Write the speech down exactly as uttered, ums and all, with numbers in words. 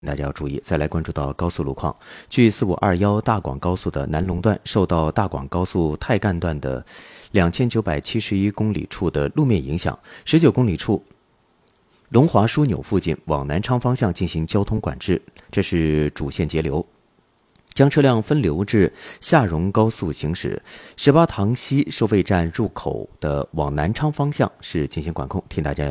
大家要注意。再来关注到高速路况，据四五二一大广高速的南龙段，受到大广高速太干段的两千九百七十一公里处的路面影响，十九公里处龙华枢纽附近往南昌方向进行交通管制，这是主线节流，将车辆分流至下荣高速行驶。十八塘西收费站入口的往南昌方向是进行管控，提醒大家